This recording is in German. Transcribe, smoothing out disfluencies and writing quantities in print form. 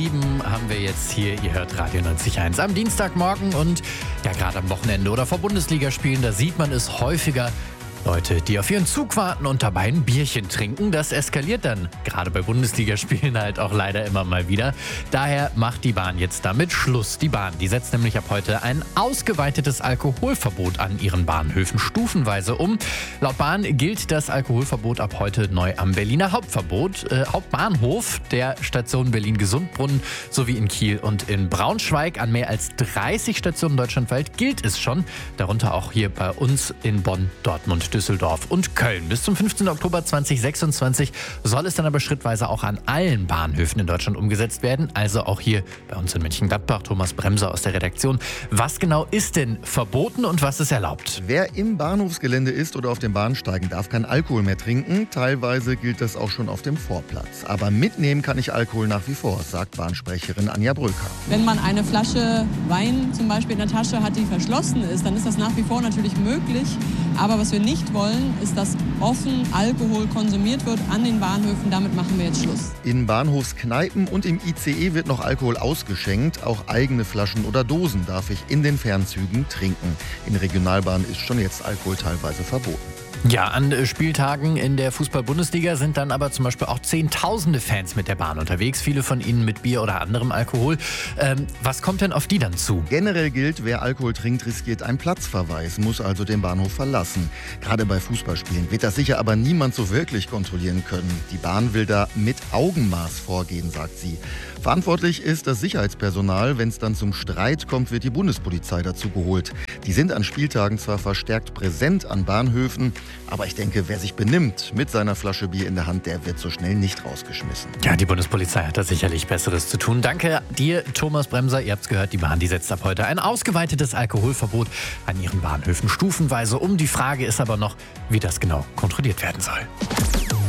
Haben wir jetzt hier, ihr hört Radio 90.1 am Dienstagmorgen und ja, gerade am Wochenende oder vor Bundesligaspielen, da sieht man es häufiger. Leute, die auf ihren Zug warten und dabei ein Bierchen trinken, das eskaliert dann gerade bei Bundesligaspielen halt auch leider immer mal wieder. Daher macht die Bahn jetzt damit Schluss. Die Bahn, die setzt nämlich ab heute ein ausgeweitetes Alkoholverbot an ihren Bahnhöfen stufenweise um. Laut Bahn gilt das Alkoholverbot ab heute neu am Berliner Hauptbahnhof der Station Berlin-Gesundbrunnen sowie in Kiel und in Braunschweig. An mehr als 30 Stationen deutschlandweit gilt es schon, darunter auch hier bei uns in Bonn, Dortmund, Düsseldorf und Köln. Bis zum 15. Oktober 2026 soll es dann aber schrittweise auch an allen Bahnhöfen in Deutschland umgesetzt werden. Also auch hier bei uns in Mönchengladbach. Thomas Bremser aus der Redaktion. Was genau ist denn verboten und was ist erlaubt? Wer im Bahnhofsgelände ist oder auf dem Bahnsteigen, darf kein Alkohol mehr trinken. Teilweise gilt das auch schon auf dem Vorplatz. Aber mitnehmen kann ich Alkohol nach wie vor, sagt Bahnsprecherin Anja Bröker. Wenn man eine Flasche Wein zum Beispiel in der Tasche hat, die verschlossen ist, dann ist das nach wie vor natürlich möglich. Aber was wir nicht wollen, ist, dass offen Alkohol konsumiert wird an den Bahnhöfen. Damit machen wir jetzt Schluss. In Bahnhofskneipen und im ICE wird noch Alkohol ausgeschenkt. Auch eigene Flaschen oder Dosen darf ich in den Fernzügen trinken. In Regionalbahnen ist schon jetzt Alkohol teilweise verboten. Ja, an Spieltagen in der Fußball-Bundesliga sind dann aber zum Beispiel auch Zehntausende Fans mit der Bahn unterwegs. Viele von ihnen mit Bier oder anderem Alkohol. Was kommt denn auf die dann zu? Generell gilt, wer Alkohol trinkt, riskiert einen Platzverweis, muss also den Bahnhof verlassen. Gerade bei Fußballspielen wird das sicher aber niemand so wirklich kontrollieren können. Die Bahn will da mit Augenmaß vorgehen, sagt sie. Verantwortlich ist das Sicherheitspersonal. Wenn es dann zum Streit kommt, wird die Bundespolizei dazu geholt. Die sind an Spieltagen zwar verstärkt präsent an Bahnhöfen, aber ich denke, wer sich benimmt mit seiner Flasche Bier in der Hand, der wird so schnell nicht rausgeschmissen. Ja, die Bundespolizei hat da sicherlich Besseres zu tun. Danke dir, Thomas Bremser. Ihr habt's gehört, die Bahn, die setzt ab heute ein ausgeweitetes Alkoholverbot an ihren Bahnhöfen stufenweise um. Die Frage ist aber noch, wie das genau kontrolliert werden soll.